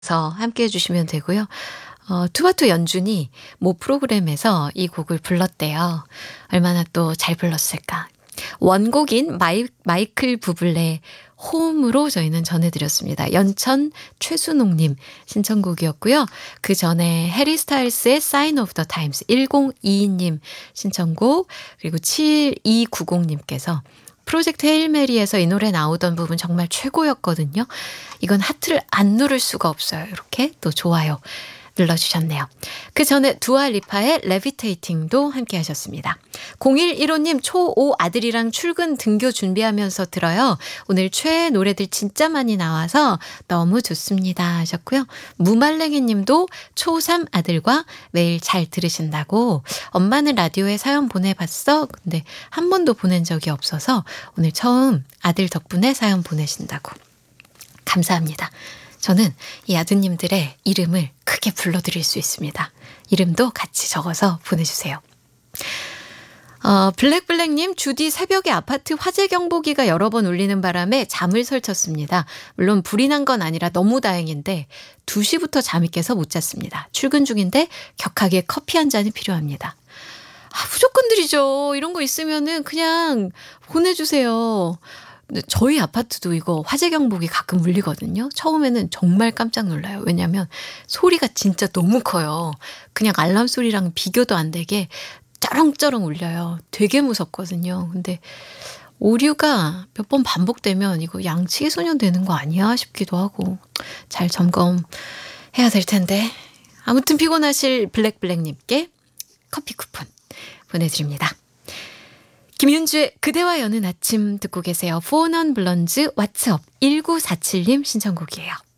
함께 해주시면 되고요. 투바투 연준이 모 프로그램에서 이 곡을 불렀대요. 얼마나 또 잘 불렀을까. 원곡인 마이클 부블레의 홈으로 저희는 전해드렸습니다. 연천 최순옥님 신청곡이었고요. 그 전에 해리 스타일스의 Sign of the Times 1022님 신청곡, 그리고 7290님께서 프로젝트 헤일메리에서 이 노래 나오던 부분 정말 최고였거든요. 이건 하트를 안 누를 수가 없어요. 이렇게 또 좋아요 눌러주셨네요. 그 전에 두아리파의 레비테이팅도 함께 하셨습니다. 0115님 초5 아들이랑 출근 등교 준비하면서 들어요. 오늘 최애 노래들 진짜 많이 나와서 너무 좋습니다 하셨고요. 무말랭이 님도 초3 아들과 매일 잘 들으신다고, 엄마는 라디오에 사연 보내봤어? 근데 한 번도 보낸 적이 없어서 오늘 처음 아들 덕분에 사연 보내신다고. 감사합니다. 저는 이 아드님들의 이름을 크게 불러드릴 수 있습니다. 이름도 같이 적어서 보내주세요. 블랙블랙님, 주디 새벽에 아파트 화재 경보기가 여러 번 울리는 바람에 잠을 설쳤습니다. 물론 불이 난 건 아니라 너무 다행인데 2시부터 잠이 깨서 못 잤습니다. 출근 중인데 격하게 커피 한 잔이 필요합니다. 무조건 드리죠. 이런 거 있으면은 그냥 보내주세요. 저희 아파트도 이거 화재 경보기 가끔 울리거든요. 처음에는 정말 깜짝 놀라요. 왜냐하면 소리가 진짜 너무 커요. 그냥 알람 소리랑 비교도 안 되게 쩌렁쩌렁 울려요. 되게 무섭거든요. 근데 오류가 몇 번 반복되면 이거 양치기 소년 되는 거 아니야 싶기도 하고, 잘 점검해야 될 텐데. 아무튼 피곤하실 블랙블랙님께 커피 쿠폰 보내드립니다. 김윤주의 그대와 여는 아침 듣고 계세요. 포넌 블런즈 왓츠업 1947님 신청곡이에요.